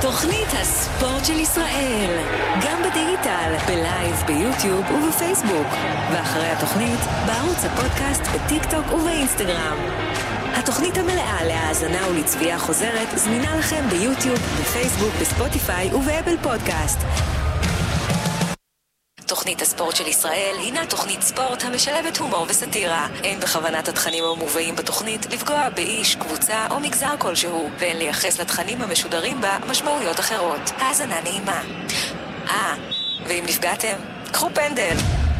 תוכנית הספורט של ישראל, גם בדיגיטל, בלייב, ביוטיוב ובפייסבוק, ואחרי התוכנית בערוץ הפודקאסט, בטיק טוק ובאינסטגרם. התוכנית המלאה להאזנה ולצפייה חוזרת זמינה לכם ביוטיוב, בפייסבוק, בספוטיפיי ובאפל פודקאסט. תוכנית הספורט של ישראל הינה תוכנית ספורט המשלבת הומור וסטירה. אין בכוונת התכנים המובאים בתוכנית לפגוע באיש, קבוצה או מגזר כלשהו, ואין לייחס לתכנים המשודרים בה משמעויות אחרות. האזנה נעימה. ואם נפגעתם, קחו פנדל.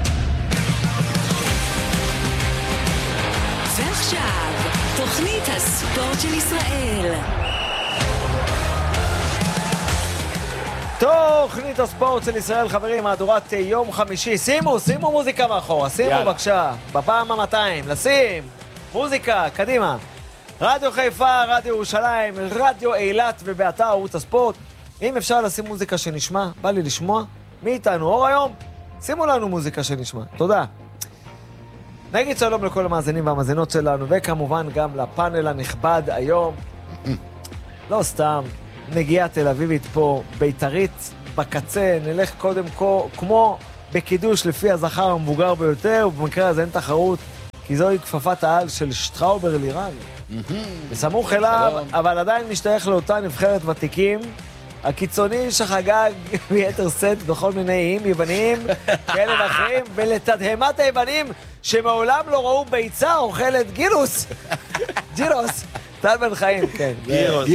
ועכשיו, תוכנית הספורט של ישראל. תוכנית הספורט של ישראל, חברים, מהדורת יום חמישי. שימו מוזיקה מאחורה, שימו בבקשה, בפעם ה-200, לשים מוזיקה, קדימה. רדיו חיפה, רדיו ירושלים, רדיו אילת ובאתר ערוץ הספורט. אם אפשר לשים מוזיקה שנשמע, בא לי לשמוע, מי איתנו? אור היום? שימו לנו מוזיקה שנשמע, תודה. נגיד שלום לכל המאזינים והמאזינות שלנו, וכמובן גם לפאנל הנכבד היום. לא סתם. נגיעה תל אביבית פה, בית"רית בקצה, נלך קודם כמו בקידוש לפי הזכר המבוגר ביותר, ובמקרה הזה אין תחרות, כי זוהי כפפת העל של שטראובר לירן. בסמוך אליו, אבל עדיין משתייך לאותה נבחרת ותיקים, הקיצוני שחגג ביתר סט בכל מיני איים יווניים כאלה ואחרים, ולתדהמת היוונים שמעולם לא ראו ביצה אוכלת גירוס. טל בן חיים, כן. גירוס.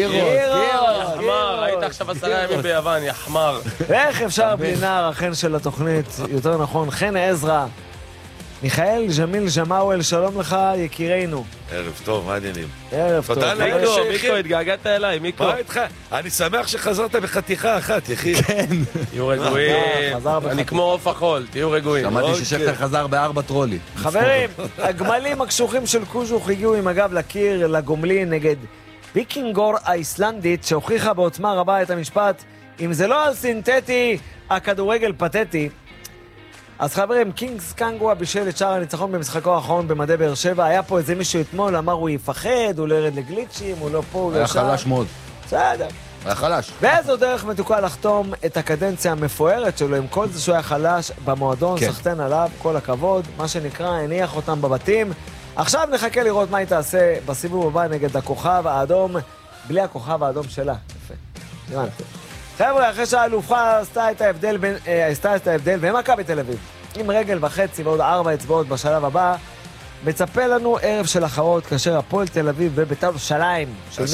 יחמר, היית עכשיו 10 ימים ביוון, יחמר. איך אפשר בלי נער החן של התוכנית, יותר נכון, חן עזרא. מיכאל ג'מיל ג'מאוול, שלום לך, יקירנו. ערב טוב, מה העניינים? ערב טוב. תודה מיקו, התגעגעת אליי, מיקו. מה איתך? אני שמח שחזרת בחתיכה אחת, יחיד. כן. תהיו רגועים. אני כמו עוף החול, תהיו רגועים. שמעתי ששכתר חזר ב4 טרולי. חברים, הגמלים הקשוחים של קוז'וך הגיעו עם הגב לקיר לגומלין נגד ויקינגור האיסלנדית, שהוכיחה בעוצמה רבה את המשפט, אם זה לא על סינתטי, הכדורגל פתטי. אז חברים, קינגס קנגווה בישל את שער הניצחון במשחקו האחרון במדי באר שבע. היה פה איזה מישהו אתמול, אמר הוא יפחד, הוא לא ירד לגליצ'ים, הוא לא פה, הוא לא שם. היה חלש מאוד. בסדר. היה חלש. ואיזו דרך מתוקה לחתום את הקדנציה המפוארת שלו, עם כל זה שהוא היה חלש במועדון, כן. סחטן עליו, כל הכבוד, מה שנקרא, הניח אותם בבתים. עכשיו נחכה לראות מה היא תעשה בסיבוב הבא נגד הכוכב האדום, בלי הכוכב האדום שלה. יפה. הבנתי. חבר'ה, אחרי שהאלופה עשתה את ההבדל במכבי תל אביב, עם רגל וחצי ועוד 4 אצבעות בשלב הבא, מצפה לנו ערב של אחרות, כאשר הפועל תל אביב ובית"ר ירושלים של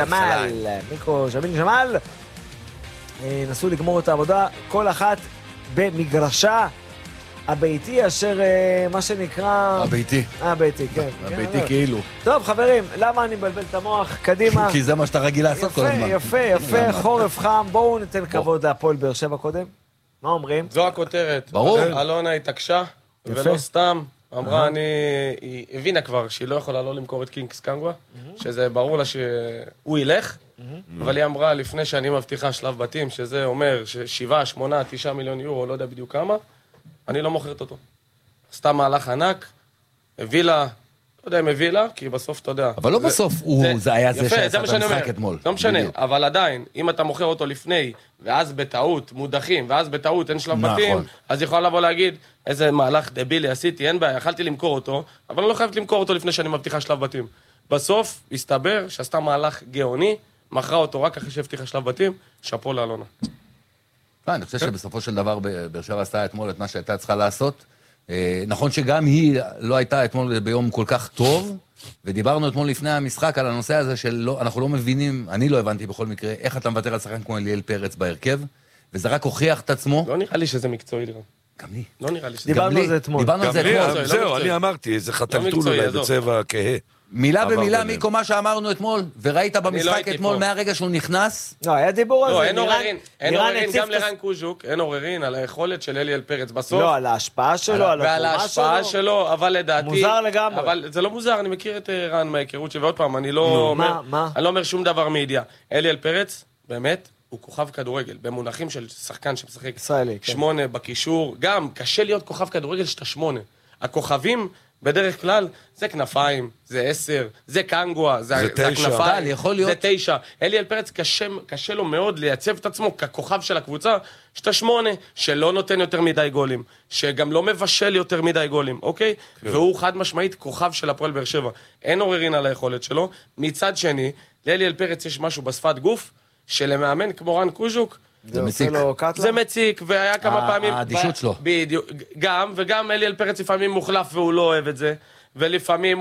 מיקו ג'מיל ג'מאל נסו לגמור את העבודה, כל אחת במגרשה הביתי, אשר מה שנקרא... הביתי, כן. הביתי כאילו. טוב, חברים, למה אני מבלבל את המוח? קדימה. כי זה מה שאתה רגיל לעשות כל הזמן. יפה, חורף חם, בואו ניתן כבוד להפועל באר שבע קודם. מה אומרים? זו הכותרת. ברור. אלונה התעקשה, ולא סתם. אמרה, היא הבינה כבר שהיא לא יכולה לא למכור את קינגס קנגווה, שזה ברור לה שהוא ילך, אבל היא אמרה לפני שאני מבטיחה שלב בתים, שזה אומר ש7, 8, 9 מיליון יורו, לא יודע בדיוק כמה, אני לא מוכרת אותו. סתם מהלך ענק, הביא לה, לא יודע אם הביא לה, כי בסוף אתה יודע. אבל לא בסוף, זה היה זה שעשה את המשחק אתמול. לא משנה, אבל עדיין, אם אתה מוכר אותו לפני, ואז בטעות מודחים, ואז בטעות אין שלב בתים, אז יכול לבוא להגיד, איזה מהלך דבילי עשיתי, אין בעיה, יכלתי למכור אותו, אבל אני לא חייבת למכור אותו לפני שאני מבטיחה שלב בתים. בסוף, הסתבר שעשתה מהלך גאוני, מכרה אותו רק אחרי שהבטיחה שלב בתים, שפו לאלונה. אני חושב שבסופו של דבר באר שבע עשתה אתמול את מה שהייתה צריכה לעשות. נכון שגם היא לא הייתה אתמול ביום כל כך טוב, ודיברנו אתמול לפני המשחק על הנושא הזה שאנחנו לא מבינים, אני לא הבנתי בכל מקרה, איך אתה מוותר על שחקן כמו אליאל פרץ בהרכב, וזה רק הוכיח את עצמו. לא נראה לי שזה מקצועי לירן. גם לי. לא נראה לי שזה... דיברנו על זה אתמול. זהו, אני אמרתי, זה חתלתול אולי בצבע כהה. מילה במילה, מיקו, מה שאמרנו אתמול, וראית במשחק אתמול מהרגע שהוא נכנס? לא, היה דיבור על זה. לא, אין עוררין, גם לרן קוז'וק, אין עוררין על היכולת של אליאל פרץ בסוף. לא, על ההשפעה שלו, על ועל ההשפעה שלו, אבל לדעתי... מוזר לגמרי. אבל זה לא מוזר, אני מכיר את רן מההיכרות שלי, ועוד פעם, אני לא אומר שום דבר מידיעה. אליאל פרץ, באמת, הוא כוכב כדורגל, במונחים של שחקן שמשחק 8 בקישור, גם קשה להיות כוכב כדורגל שאתה 8. הכוכבים בדרך כלל זה כנפיים, זה 10, זה קנגווה, זה הכנפיים, זה 9. אליאל פרץ קשה לו מאוד לייצב את עצמו ככוכב של הקבוצה, שאתה 8, שלא נותן יותר מדי גולים, שגם לא מבשל יותר מדי גולים, אוקיי? והוא חד משמעית כוכב של הפועל באר שבע. אין עוררין על היכולת שלו. מצד שני, לאליאל פרץ יש משהו בשפת גוף, שלמאמן כמו רן קוז'וק, זה מציק, והיה כמה פעמים... האדישות שלו. בדיוק, וגם אליאל פרץ לפעמים מוחלף והוא לא אוהב את זה, ולפעמים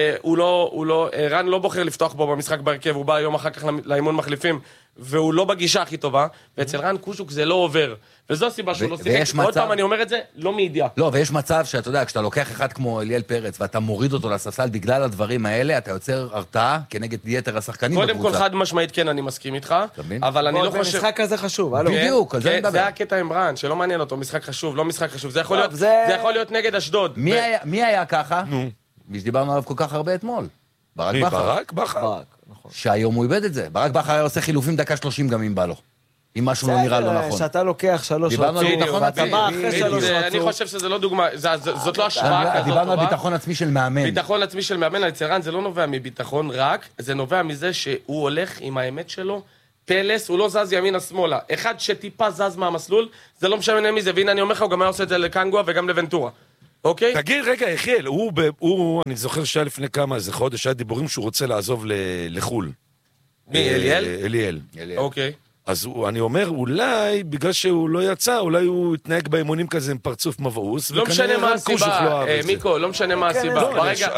רן לא בוחר לפתוח בו במשחק בהרכב, הוא בא יום אחר כך לאימון מחליפים, והוא לא בגישה הכי טובה, ואצל רן קוז'וק זה לא עובר. וזו הסיבה שהוא לא שיחק. עוד פעם אני אומר את זה, לא מידיעה. לא, ויש מצב שאתה יודע, כשאתה לוקח אחד כמו אליאל פרץ, ואתה מוריד אותו לספסל בגלל הדברים האלה, אתה יוצר הרתעה כנגד יתר השחקנים בקבוצה. קודם כל חד משמעית כן, אני מסכים איתך, אבל אני לא חושב... משחק כזה חשוב, בדיוק, על זה אני מדבר. זה הקטע עם רן, שלא מעניין אותו, משחק חשוב, לא משחק חשוב. זה יכול להיות נגד אשדוד. מי היה ככה? מי שדיברנו עליו כל כך הרבה אתמול. ברק בכר. שהיום הוא איבד את זה. ברק בכר היה עושה חילופים דקה 30 גם אם בא לו. אם משהו לא נראה לא נכון. שאתה לוקח 3 דיברנו על ביטחון עצמי. אני חושב שזה לא דוגמה, זאת לא השוואה כזאת. דיברנו על ביטחון עצמי של מאמן. ביטחון עצמי של מאמן, אצל רן זה לא נובע מביטחון רק, זה נובע מזה שהוא הולך עם האמת שלו, פלס, הוא לא זז ימינה שמאלה. אחד שטיפה זז מהמסלול, זה לא משנה מי זה, והנה אני אומר לך, הוא גם היה עושה את זה לקנגווה וגם לוונטורה. אוקיי? תגיד, רגע, יחיאל, אני זוכר שהיה לפני כמה, איזה חודש, היה דיבורים שהוא רוצה לעזוב לחול. מי, אליאל? אליאל. אוקיי. אז אני אומר, אולי, בגלל שהוא לא יצא, אולי הוא התנהג באימונים כזה עם פרצוף מבעוס, לא משנה מה הסיבה, מיקו, לא משנה מה הסיבה.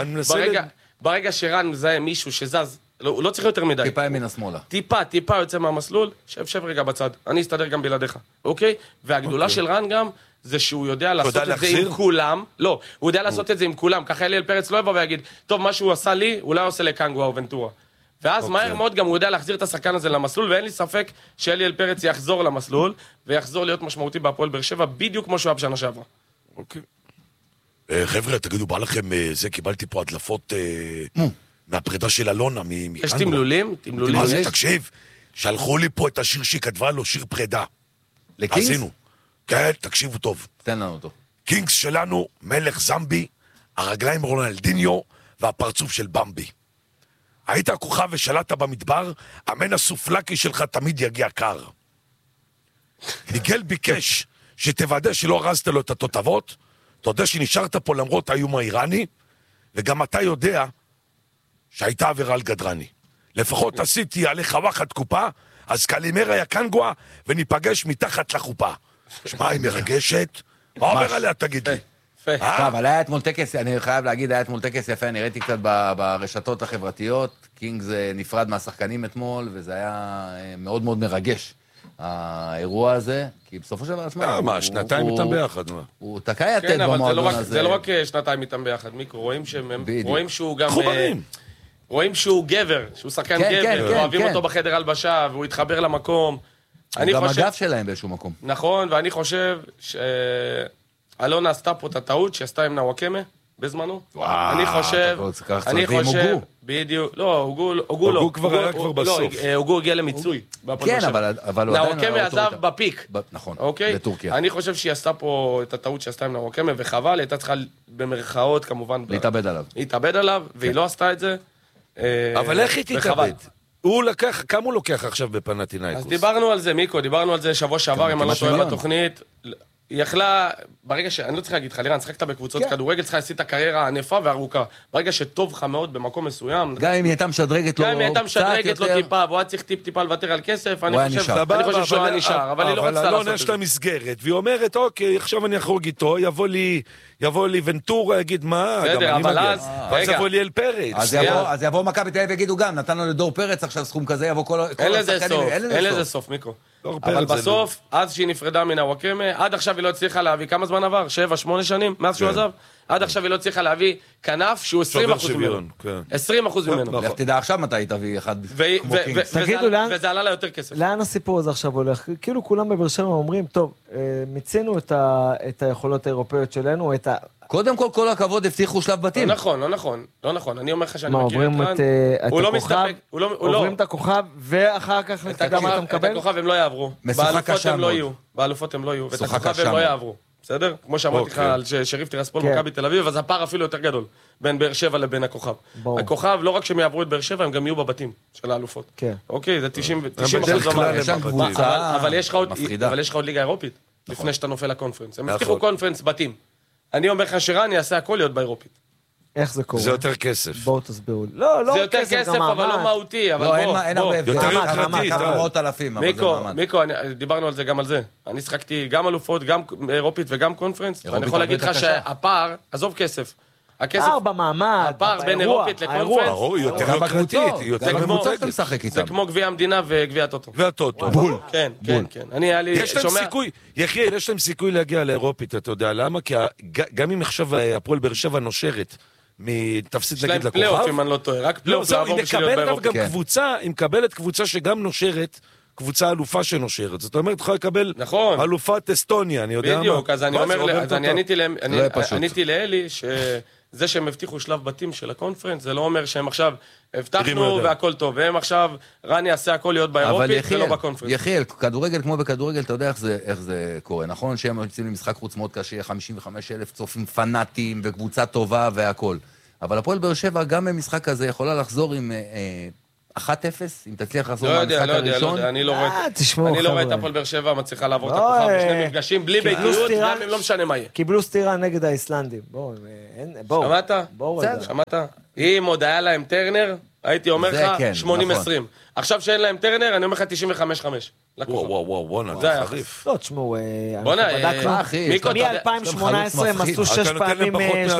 ברגע שרן מזהה מישהו שזז, הוא לא צריך יותר מדי. טיפה ימינה שמאלה. טיפה יוצא מהמסלול, שב רגע בצד. אני אסתדר גם בלעדיך, אוקיי? והגדולה של רן גם, זה שהוא יודע לעשות את זה עם כולם. לא, הוא יודע לעשות את זה עם כולם. ככה אליאל פרץ לא יבוא ויגיד, טוב, מה שהוא עשה לי, אולי עושה לקנגווה או ונטורה. ואז מהר מאוד גם הוא יודע להחזיר את השחקן הזה למסלול, ואין לי ספק שאליאל פרץ יחזור למסלול, ויחזור להיות משמעותי בהפועל באר שבע, בדיוק כמו שהוא היה בשנה שעברה. אוקיי. חבר'ה, תגידו, בא לכם, קיבלתי פה הדלפות מהפרידה של אלונה מקנגווה. יש תמלולים? מה זה, תקשיב, שלחו לי פה את השיר שהיא כתבה לו, שיר פרידה. לקינגס? כן, תקשיבו טוב. תן לנו אותו. קינגס שלנו, מלך זמבי, הרגליים רונלדיניו והפרצוף של במבי. היית הכוכב ושלטת במדבר, המן הסופלקי שלך תמיד יגיע קר. מיגל ביקש שתוודא שלא הרסת לו את התותבות, אתה יודע שנשארת פה למרות האיום האיראני, וגם אתה יודע שהייתה עבירה על גדרני. לפחות עשיתי עליך וואחד קופה, אז קלימרה יא קנגווה, וניפגש מתחת לחופה. שמע, היא מרגשת. מה אומר עליה, תגיד לי? אבל היה אתמול טקס, אני חייב להגיד, היה אתמול טקס יפה, אני ראיתי קצת ברשתות החברתיות, קינגס נפרד מהשחקנים אתמול, וזה היה מאוד מאוד מרגש, האירוע הזה, כי בסופו של דבר, מה, שנתיים איתם ביחד, מה? הוא תקע יתד במועדון הזה. זה לא רק שנתיים איתם ביחד, מיקרו, רואים שהוא גם... חוברים. רואים שהוא גבר, שהוא שחקן גבר, אוהבים אותו בחדר הלבשה, והוא יתחבר למקום. הוא גם הגב שלהם באיזשהו מקום. נכון, ואני חושב אלונה עשתה פה את הטעות שעשתה עם נוואקמה בזמנו. אני חושב, בדיוק, לא, הוגו כבר היה כבר בסוף. הוגו הגיע למיצוי. כן, אבל הוא עדיין... נוואקמה עזב בפיק. נכון, בטורקיה. אני חושב שהיא עשתה פה את הטעות שעשתה עם נוואקמה, וחבל, הייתה צריכה במרכאות כמובן... להתאבד עליו, והיא לא עשתה את זה. אבל איך היא תתאבד? הוא לקח, כמה הוא לוקח עכשיו בפנתינייקוס? אז דיברנו על זה, מיקו, דיברנו על זה שבוע שעבר, אם אני לא טועה בתוכנית. היא יכלה, ברגע ש... אני לא צריך להגיד לך, לירן, שחקת בקבוצות כדורגל, צריכה לעשות את הקריירה ענפה וארוכה. ברגע שטוב לך מאוד במקום מסוים... גם אם היא הייתה משדרגת לו... גם אם היא הייתה משדרגת לו טיפה, והוא היה צריך טיפה לוותר על כסף, אני חושב שהוא היה נשאר, אבל היא לא רצתה לעשות את זה. יש לה מסגרת, והיא אומרת, אוקיי, עכשיו אני אחרוג איתו, יבוא לי ונטורה, יגיד מה, גם אני מגיע. אז יבוא לי אל פרץ. אז יבוא מכבי תל אביב ויגידו גם, נתנו לדור פרץ עכשיו סכום כזה, יבוא כל השחקנים. אין לזה סוף, מיקו. אבל בסוף, אז שהיא נפרדה מן הוואקמה, עד עכשיו היא לא הצליחה להביא, כמה זמן עבר? 7-8 שנים, מאז שהוא עזב? עד עכשיו היא לא הצליחה להביא כנף שהוא 20% ממנו. 20% ממנו. לך תדע עכשיו מתי תביא אחד כמו קינגס. וזה עלה לה יותר כסף. לאן הסיפור הזה עכשיו הולך? כאילו כולם בבאר שבע אומרים, טוב, מיצינו את היכולות האירופאיות שלנו, את ה... קודם כל הכבוד הבטיחו שלב בתים. לא נכון. אני אומר לך שאני מכיר את רן. הוא לא מסתפק. עוברים את הכוכב, ואחר כך אתה מקבל? את הכוכב הם לא יעברו. באלופות הם לא יהיו. ואת הכוכב הם לא יעברו. בסדר? כמו שאמרתי לך על שריף טירספול מכבי תל אביב, אז הפער אפילו יותר גדול בין באר שבע לבין הכוכב. הכוכב, לא רק שהם יעברו את באר שבע, הם גם יהיו בבתים של האלופות. אוקיי, זה 90% ומעלה. אבל יש לך עוד ליגה אירופית, לפני שאתה נופל לקונפרנס. הם הבטיחו קונפרנס בתים. אני אומר לך שרני יעשה הכל להיות באירופית. איך זה קורה? זה יותר כסף. בואו תסבירו לי. לא, זה יותר כסף, אבל לא מהותי. לא, אין הרבה הבדל. כמה מאות אלפים, אבל זה מעמד. מיקו, דיברנו על זה גם על זה. אני שחקתי גם אלופות, גם אירופית וגם קונפרנס. ואני יכול להגיד לך שהפער, עזוב כסף. הפער במעמד, הפער בין אירופית לקונפרנס. ברור, יותר יוקרתית, יותר ממותגת. זה כמו גביע המדינה וגביע הטוטו. והטוטו. בול. כן, כן, כן. אני היה לי... יש להם סיכוי, יחיאל, יש להם סיכוי להגיע לאירופית, אתה יודע למה? כי גם אם עכשיו הפועל באר שבע נושרת, מתפסיד נגיד לכוכב. יש להם פלייאוף אם אני לא טועה, רק פלייאוף לעבור בשביל להיות באירופית. היא מקבלת קבוצה שגם נושרת, קבוצה אלופה שנושרת. זאת אומרת, יכולה לקבל אלופת אסטוניה, אני יודע מה. בדיוק, אז אני עניתי לאלי שזה שהם הבטיחו שלב בתים של הקונפרנס, זה לא אומר שהם עכשיו הבטחנו והכל טוב, והם עכשיו, רני יעשה הכל להיות באירופית ולא בקונפרנס. יחיאל, כדורגל כמו בכדורגל, אתה יודע איך זה קורה, נכון? שהם יוצאים למשחק חוץ מאוד קשה, 55,000 צופים פנאטיים וקבוצה טובה והכל. אבל הפועל באר שבע גם במשחק הזה יכולה לחזור עם 1-0, אם תצליח לחזור במשחק הראשון. אני לא רואה את הפועל באר שבע מצליחה לעבור את הכוכב בשני מפגשים, בלי ביתיות, גם אם לא משנה מה יהיה. קיבלו סטירה נגד האיסלנדים. בואו. שמעת? אם עוד היה להם טרנר, הייתי אומר לך 80-20. עכשיו שאין להם טרנר, אני אומר לך 95-5. וואו, זה חריף. לא, תשמעו, בוא'נה, מ-2018 הם עשו 6 פעמים